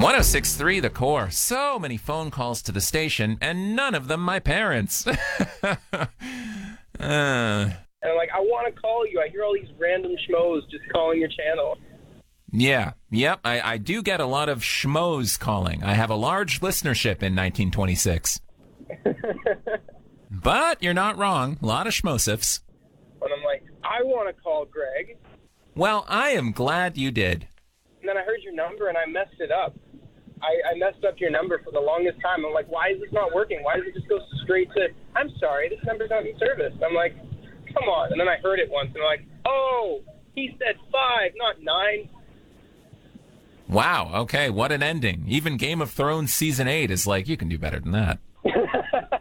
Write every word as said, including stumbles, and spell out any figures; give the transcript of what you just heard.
one oh six point three The Core. So many phone calls to the station, and none of them my parents. uh. And I'm like, I want to call you. I hear all these random schmoes just calling your channel. Yeah, yep, I, I do get a lot of schmoes calling. I have a large listenership in nineteen twenty-six. But you're not wrong. A lot of schmosifs. And I'm like, I want to call Greg. Well, I am glad you did. And then I heard your number and I messed it up. I, I messed up your number for the longest time. I'm like, why is this not working? Why does it just go straight to, I'm sorry, this number's not in service? I'm like, come on. And then I heard it once and I'm like, oh, he said five, not nine. Wow, okay, what an ending. Even Game of Thrones Season eight is like, you can do better than that.